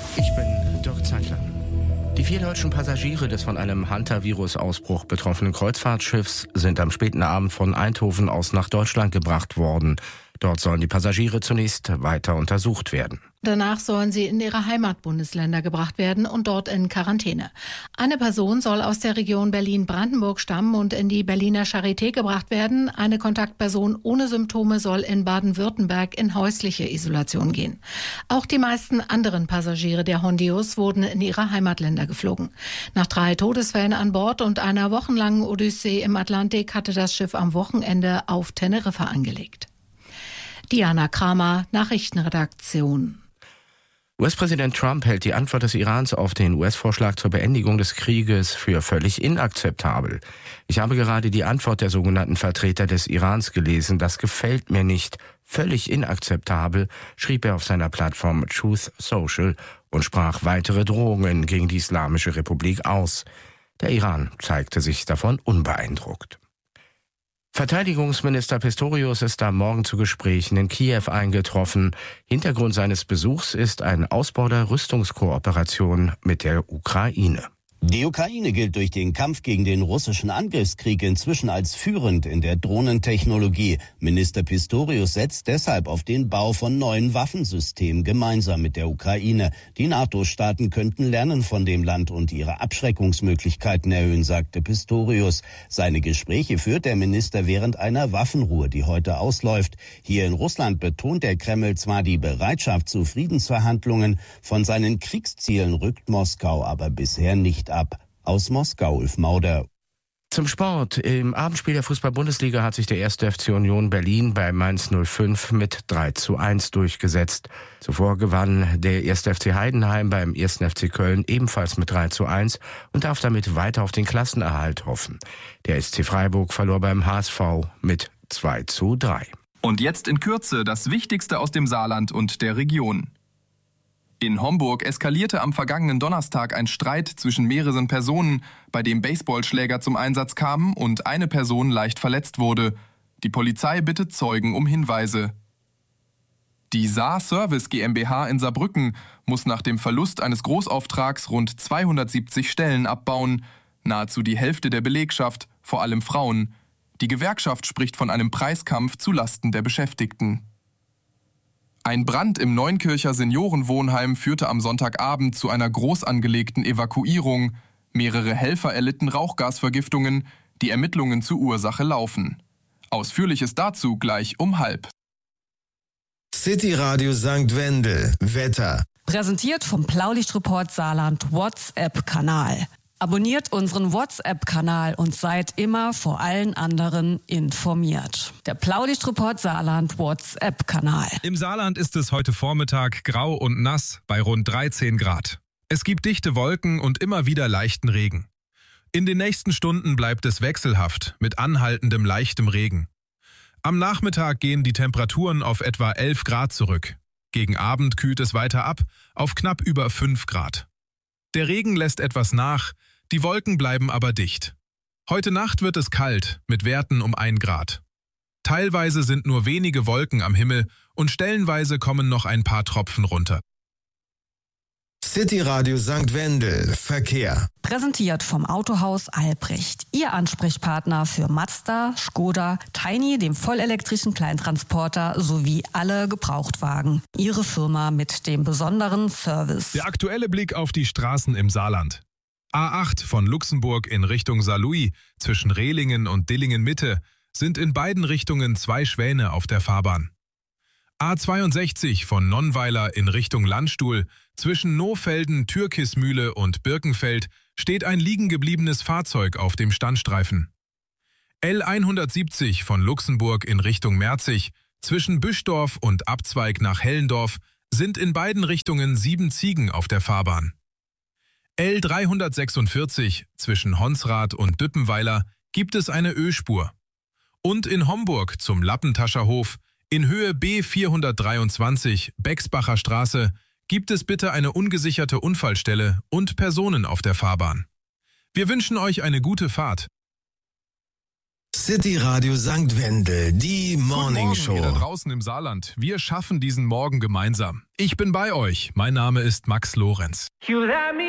Ich bin Dirk Zeitler. Die 4 deutschen Passagiere des von einem Hantavirus-Ausbruch betroffenen Kreuzfahrtschiffs sind am späten Abend von Eindhoven aus nach Deutschland gebracht worden. Dort sollen die Passagiere zunächst weiter untersucht werden. Danach sollen sie in ihre Heimatbundesländer gebracht werden und dort in Quarantäne. Eine Person soll aus der Region Berlin-Brandenburg stammen und in die Berliner Charité gebracht werden. Eine Kontaktperson ohne Symptome soll in Baden-Württemberg in häusliche Isolation gehen. Auch die meisten anderen Passagiere der Hondius wurden in ihre Heimatländer geflogen. Nach 3 Todesfällen an Bord und einer wochenlangen Odyssee im Atlantik hatte das Schiff am Wochenende auf Teneriffa angelegt. Diana Kramer, Nachrichtenredaktion. US-Präsident Trump hält die Antwort des Irans auf den US-Vorschlag zur Beendigung des Krieges für völlig inakzeptabel. Ich habe gerade die Antwort der sogenannten Vertreter des Irans gelesen. Das gefällt mir nicht. Völlig inakzeptabel, schrieb er auf seiner Plattform Truth Social und sprach weitere Drohungen gegen die Islamische Republik aus. Der Iran zeigte sich davon unbeeindruckt. Verteidigungsminister Pistorius ist am Morgen zu Gesprächen in Kiew eingetroffen. Hintergrund seines Besuchs ist ein Ausbau der Rüstungskooperation mit der Ukraine. Die Ukraine gilt durch den Kampf gegen den russischen Angriffskrieg inzwischen als führend in der Drohnentechnologie. Minister Pistorius setzt deshalb auf den Bau von neuen Waffensystemen gemeinsam mit der Ukraine. Die NATO-Staaten könnten lernen von dem Land und ihre Abschreckungsmöglichkeiten erhöhen, sagte Pistorius. Seine Gespräche führt der Minister während einer Waffenruhe, die heute ausläuft. Hier in Russland betont der Kreml zwar die Bereitschaft zu Friedensverhandlungen, von seinen Kriegszielen rückt Moskau aber bisher nicht ab. Aus Moskau, Ulf Mauder. Zum Sport. Im Abendspiel der Fußball-Bundesliga hat sich der 1. FC Union Berlin bei Mainz 05 mit 3:1 durchgesetzt. Zuvor gewann der 1. FC Heidenheim beim 1. FC Köln ebenfalls mit 3:1 und darf damit weiter auf den Klassenerhalt hoffen. Der SC Freiburg verlor beim HSV mit 2:3. Und jetzt in Kürze das Wichtigste aus dem Saarland und der Region. In Homburg eskalierte am vergangenen Donnerstag ein Streit zwischen mehreren Personen, bei dem Baseballschläger zum Einsatz kamen und eine Person leicht verletzt wurde. Die Polizei bittet Zeugen um Hinweise. Die Saar Service GmbH in Saarbrücken muss nach dem Verlust eines Großauftrags rund 270 Stellen abbauen. Nahezu die Hälfte der Belegschaft, vor allem Frauen. Die Gewerkschaft spricht von einem Preiskampf zu Lasten der Beschäftigten. Ein Brand im Neunkircher Seniorenwohnheim führte am Sonntagabend zu einer groß angelegten Evakuierung. Mehrere Helfer erlitten Rauchgasvergiftungen. Die Ermittlungen zur Ursache laufen. Ausführliches dazu gleich um 12:30. City Radio St. Wendel. Wetter. Präsentiert vom Blaulichtreport Saarland WhatsApp-Kanal. Abonniert unseren WhatsApp-Kanal und seid immer vor allen anderen informiert. Der Blaulichtreport Saarland WhatsApp-Kanal. Im Saarland ist es heute Vormittag grau und nass bei rund 13 Grad. Es gibt dichte Wolken und immer wieder leichten Regen. In den nächsten Stunden bleibt es wechselhaft mit anhaltendem leichtem Regen. Am Nachmittag gehen die Temperaturen auf etwa 11 Grad zurück. Gegen Abend kühlt es weiter ab auf knapp über 5 Grad. Der Regen lässt etwas nach, die Wolken bleiben aber dicht. Heute Nacht wird es kalt, mit Werten um 1 Grad. Teilweise sind nur wenige Wolken am Himmel und stellenweise kommen noch ein paar Tropfen runter. City Radio St. Wendel. Verkehr. Präsentiert vom Autohaus Albrecht. Ihr Ansprechpartner für Mazda, Skoda, Tiny, dem vollelektrischen Kleintransporter sowie alle Gebrauchtwagen. Ihre Firma mit dem besonderen Service. Der aktuelle Blick auf die Straßen im Saarland. A8 von Luxemburg in Richtung Saarlouis zwischen Rehlingen und Dillingen Mitte sind in beiden Richtungen 2 Schwäne auf der Fahrbahn. A62 von Nonnweiler in Richtung Landstuhl zwischen Nohfelden, Türkismühle und Birkenfeld steht ein liegengebliebenes Fahrzeug auf dem Standstreifen. L170 von Luxemburg in Richtung Merzig zwischen Büschdorf und Abzweig nach Hellendorf sind in beiden Richtungen 7 Ziegen auf der Fahrbahn. L346 zwischen Honsrath und Düppenweiler gibt es eine Ölspur. Und in Homburg zum Lappentascher Hof in Höhe B423 Bexbacher Straße gibt es bitte eine ungesicherte Unfallstelle und Personen auf der Fahrbahn. Wir wünschen euch eine gute Fahrt. City Radio St. Wendel, die Morning Show. Ihr da draußen im Saarland. Wir schaffen diesen Morgen gemeinsam. Ich bin bei euch. Mein Name ist Max Lorenz.